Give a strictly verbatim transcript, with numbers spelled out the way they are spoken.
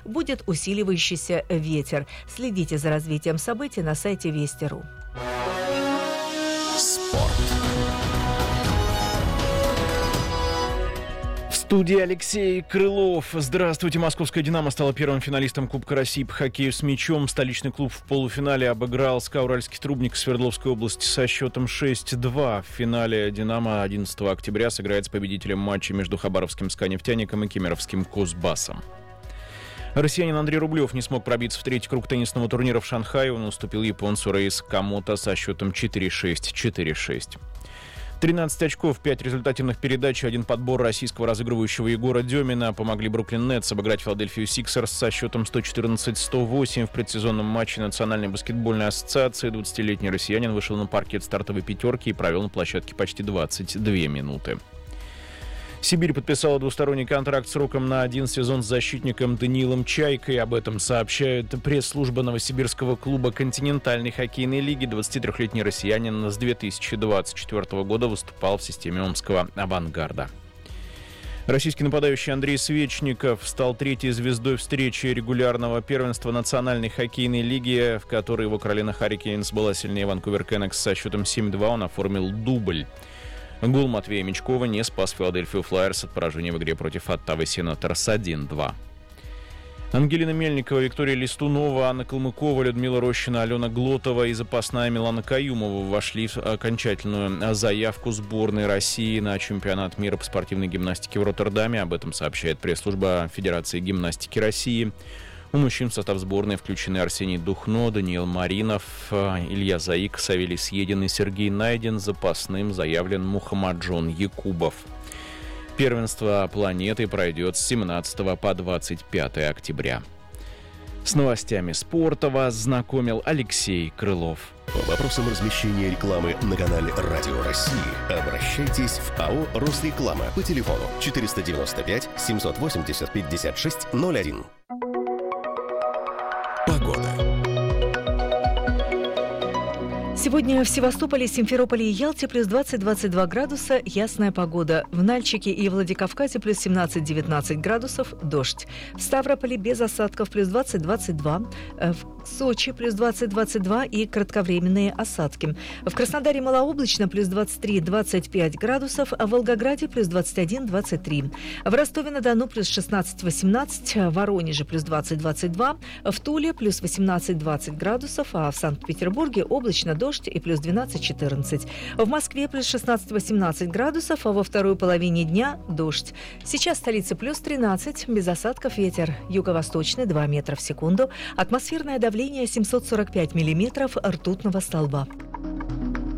будет усиливающийся ветер. Следите за развитием событий на сайте Вести точка ру. Спорт. В студии Алексей Крылов. Здравствуйте. Московская «Динамо» стала первым финалистом Кубка России по хоккею с мячом. Столичный клуб в полуфинале обыграл СКА «Уральский Трубник» Свердловской области со счетом шесть-два. В финале «Динамо» одиннадцатого октября сыграет с победителем матча между хабаровским «СКА Нефтяником» и кемеровским «Кузбассом». Россиянин Андрей Рублев не смог пробиться в третий круг теннисного турнира в Шанхае. Он уступил японцу Рейс Камото со счетом четыре-шесть, четыре-шесть. тринадцать очков, пять результативных передач и один подбор российского разыгрывающего Егора Демина помогли Бруклин Нетс обыграть Филадельфию Сиксерс со счетом сто четырнадцать сто восемь в предсезонном матче Национальной баскетбольной ассоциации. двадцатилетний россиянин вышел на паркет стартовой пятерки и провел на площадке почти двадцать две минуты. Сибирь подписала двусторонний контракт сроком на один сезон с защитником Даниилом Чайкой. Об этом сообщает пресс-служба новосибирского клуба континентальной хоккейной лиги. двадцатитрёхлетний россиянин с две тысячи двадцать четвёртого года выступал в системе омского «Авангарда». Российский нападающий Андрей Свечников стал третьей звездой встречи регулярного первенства Национальной хоккейной лиги, в которой его Каролина Харрикейнс была сильнее Ванкувер Кеннекс со счетом семь-два. Он оформил дубль. Гол Матвея Мечкова не спас Филадельфию Флайерс от поражения в игре против Оттавы Сенаторс один-два. Ангелина Мельникова, Виктория Листунова, Анна Калмыкова, Людмила Рощина, Алена Глотова и запасная Милана Каюмова вошли в окончательную заявку сборной России на чемпионат мира по спортивной гимнастике в Роттердаме. Об этом сообщает пресс-служба Федерации гимнастики России. У мужчин в состав сборной включены Арсений Духно, Даниил Маринов, Илья Заик, Савелий Съедин и Сергей Найден. Запасным заявлен Мухаммаджон Якубов. Первенство планеты пройдет с семнадцатого по двадцать пятое октября. С новостями спорта вас знакомил Алексей Крылов. По вопросам размещения рекламы на канале Радио России обращайтесь в АО «Росреклама» по телефону четыреста девяносто пять семьсот восемьдесят пятьдесят шесть ноль один. Погода. Сегодня в Севастополе, Симферополе и Ялте плюс двадцать-двадцать два градуса, ясная погода. В Нальчике и Владикавказе плюс семнадцать-девятнадцать градусов, дождь. В Ставрополе без осадков плюс двадцать-двадцать два. В Сочи плюс двадцать-двадцать два и кратковременные осадки. В Краснодаре малооблачно плюс двадцать три-двадцать пять градусов, а в Волгограде плюс двадцать один-двадцать три. В Ростове-на-Дону плюс шестнадцать-восемнадцать, в Воронеже плюс двадцать-двадцать два, в Туле плюс восемнадцать-двадцать градусов, а в Санкт-Петербурге облачно, дождь и плюс двенадцать-четырнадцать. В Москве плюс шестнадцать-восемнадцать градусов, а во второй половине дня дождь. Сейчас в столице плюс тринадцать, без осадков, ветер юго-восточный два метра в секунду, атмосферное давление семьсот сорок пять миллиметров ртутного столба.